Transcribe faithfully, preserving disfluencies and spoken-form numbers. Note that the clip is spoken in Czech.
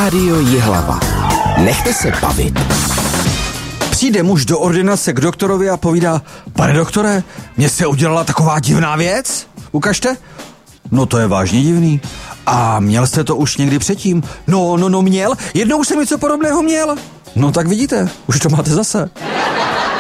Rádio Jihlava. Nechte se bavit. Přijde muž do ordinace k doktorovi a povídá: pane doktore, mně se udělala taková divná věc. Ukažte. No to je vážně divný. A měl jste to už někdy předtím? No, no, no měl. Jednou jsem něco podobného měl. No tak vidíte, už to máte zase.